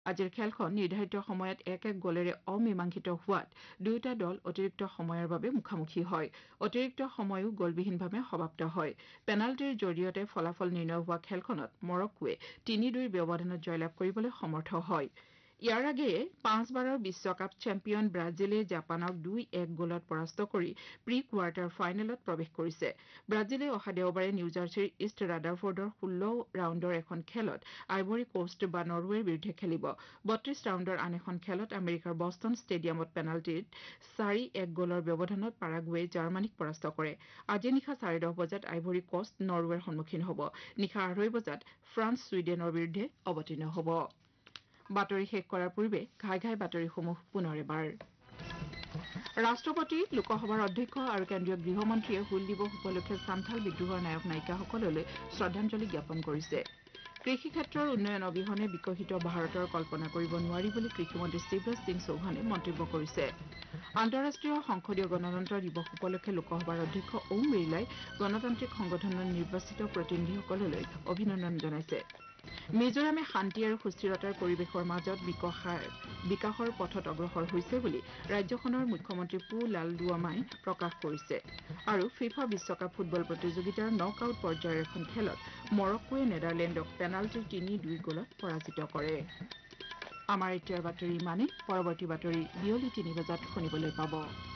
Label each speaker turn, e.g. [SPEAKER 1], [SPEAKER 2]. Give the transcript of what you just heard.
[SPEAKER 1] আজিৰ খেলখন নিৰ্ধাৰিত সময়ত 1-1 গলেৰে অমীমাংসিত হোৱাত দুয়োটা দল অতিৰিক্ত সময়ৰ বাবে মুখামুখি হয় অতিৰিক্ত সময়ো গলবিহীনভাৱে সমাপ্ত হয় পেনাল্টিৰ জৰিয়তে ফলাফল নিৰ্ণয় হোৱা খেলখনত মৰক্কোৱে 3-2 ব্যৱধানত জয়লাভ কৰিবলৈ সমৰ্থ হয় ইয়াৰ আগেয়ে 5 বাৰৰ বিশ্বকাপ চেম্পিয়ন ব্ৰাজিলে জাপানক 2-1 গলত পৰাস্ত কৰি প্ৰি কোৱাৰ্টাৰ ফাইনেলত প্ৰৱেশ কৰিছে ব্ৰাজিলে অহা দেওবাৰে নিউজাৰ্চিৰ ইষ্ট ৰাদাৰফৰ্ডৰ 16 ৰাউণ্ডৰ এখন খেলত আইভৰী কোষ্ট বা নৰৱেৰ বিৰুদ্ধে খেলিব 32 ৰাউণ্ডৰ আন এখন খেলত আমেৰিকাৰ বষ্টন ষ্টেডিয়ামত পেনাল্টিত 4-1 গলৰ ব্যৱধানত পাৰাগুৱে জাৰ্মানীক পৰাস্ত কৰে আজি নিশা 10:30 বজাত আইভৰী কোষ্ট নৰৱেৰ সন্মুখীন হ'ব নিশা 2:30 বজাত ফ্ৰান্স ছুইডেনৰ বিৰুদ্ধে অৱতীৰ্ণ হ'ব বাতৰি শেষ কৰাৰ পূৰ্বে ঘাই ঘাই বাতৰিসমূহ পুনৰ এবাৰ ৰাষ্ট্ৰপতি লোকসভাৰ অধ্যক্ষ আৰু কেন্দ্ৰীয় গৃহমন্ত্ৰীয়ে হুল দিৱস উপলক্ষে চান্থাল বিদ্ৰোহৰ নায়ক নায়িকাসকললৈ শ্ৰদ্ধাঞ্জলি জ্ঞাপন কৰিছে কৃষি ক্ষেত্ৰৰ উন্নয়ন অবিহনে বিকশিত ভাৰতৰ কল্পনা কৰিব নোৱাৰি বুলি কৃষিমন্ত্ৰী শিৱৰাজ সিং চৌহানে মন্তব্য কৰিছে আন্তঃৰাষ্ট্ৰীয় সংসদীয় গণতন্ত্ৰ দিৱস উপলক্ষে লোকসভাৰ অধ্যক্ষ ওম বিৰলাই গণতান্ত্ৰিক সংগঠনৰ নিৰ্বাচিত প্ৰতিনিধিসকললৈ অভিনন্দন জনাইছে মিজোৰামে শান্তি আৰু সুস্থিৰতাৰ পৰিৱেশৰ মাজত বিকাশৰ পথত অগ্ৰসৰ হৈছে বুলি ৰাজ্যখনৰ মুখ্যমন্ত্ৰী পু লালডুৱামাই প্ৰকাশ কৰিছে আৰু ফিফা বিশ্বকাপ ফুটবল প্ৰতিযোগিতাৰ নক আউট পৰ্যায়ৰ এখন খেলত মৰক্কোৱে নেদাৰলেণ্ডক পেনাল্টিৰ 3-2 গলত পৰাজিত কৰে আমাৰ এতিয়াৰ বাতৰি ইমানেই পৰৱৰ্তী বাতৰি বিয়লি 3 বজাত শুনিবলৈ পাব